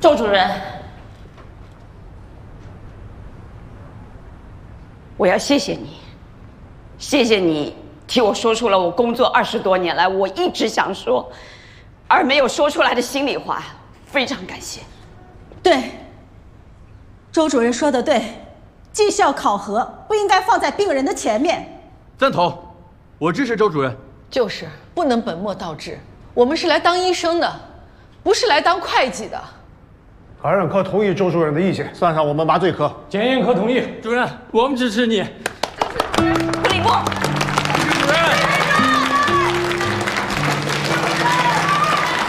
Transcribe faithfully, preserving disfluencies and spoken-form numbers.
周主任，我要谢谢你，谢谢你替我说出了我工作二十多年来我一直想说而没有说出来的心里话，非常感谢。 对，周主任说的对，绩效考核不应该放在病人的前面。 赞同，我支持周主任。 就是不能本末倒置，我们是来当医生的，不是来当会计的。 感染科同意周主任的意见，算上我们麻醉科。 检验科同意。 主任，我们支持你。 不理部。